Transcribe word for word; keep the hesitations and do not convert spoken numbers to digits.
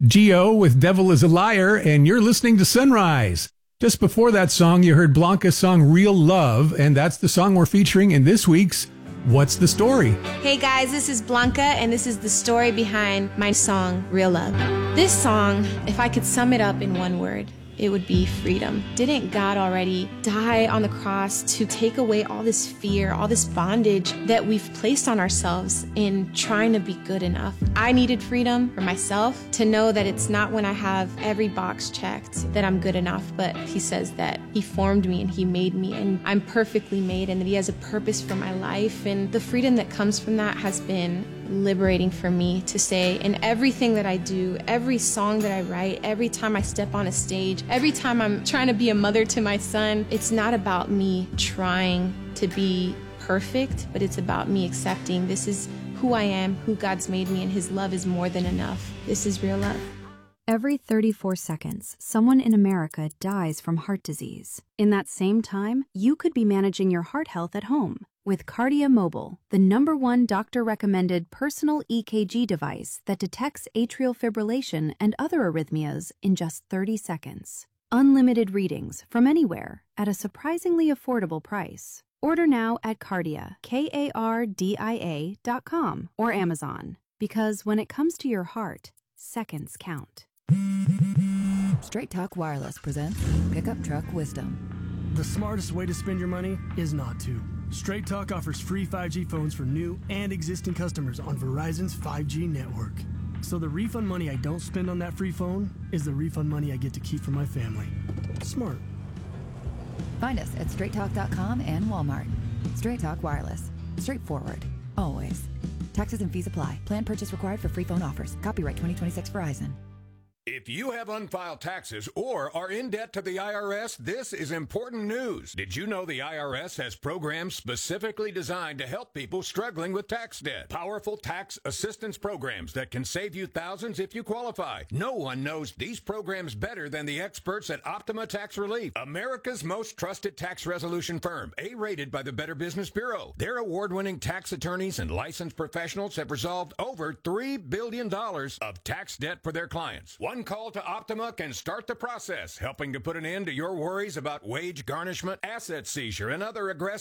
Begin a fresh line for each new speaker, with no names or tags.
Geo with Devil is a Liar, and you're listening to Sunrise. Just before that song, you heard Blanca's song Real Love, and that's the song we're featuring in this week's What's the Story?
Hey guys, this is Blanca, and this is the story behind my song Real Love. This song, if I could sum it up in one word, it would be freedom. Didn't God already die on the cross to take away all this fear, all this bondage that we've placed on ourselves in trying to be good enough? I needed freedom for myself to know that it's not when I have every box checked that I'm good enough, but he says that he formed me and he made me and I'm perfectly made and that he has a purpose for my life. And the freedom that comes from that has been liberating for me to say in everything that I do, every song that I write, every time I step on a stage, every time I'm trying to be a mother to my son, it's not about me trying to be perfect, but it's about me accepting this is who I am, who God's made me, and his love is more than enough. This is real love.
Every thirty-four seconds, someone in America dies from heart disease. In that same time, you could be managing your heart health at home with Kardia Mobile, the number one doctor-recommended personal E K G device that detects atrial fibrillation and other arrhythmias in just thirty seconds. Unlimited readings from anywhere at a surprisingly affordable price. Order now at Kardia, K A R D I A dot com or Amazon, because when it comes to your heart, seconds count.
Straight Talk Wireless presents Pickup Truck Wisdom.
The smartest way to spend your money is not to. Straight Talk offers free five G phones for new and existing customers on Verizon's five G network. So the refund money I don't spend on that free phone is the refund money I get to keep for my family. Smart.
Find us at straight talk dot com and Walmart. Straight Talk Wireless. Straightforward. Always. Taxes and fees apply. Plan purchase required for free phone offers. Copyright twenty twenty-six Verizon.
If you have unfiled taxes or are in debt to the I R S, this is important news. Did you know the I R S has programs specifically designed to help people struggling with tax debt? Powerful tax assistance programs that can save you thousands if you qualify. No one knows these programs better than the experts at Optima Tax Relief, America's most trusted tax resolution firm, A-rated by the Better Business Bureau. Their award-winning tax attorneys and licensed professionals have resolved over three billion dollars of tax debt for their clients. One call to Optima can start the process, helping to put an end to your worries about wage garnishment, asset seizure, and other aggressive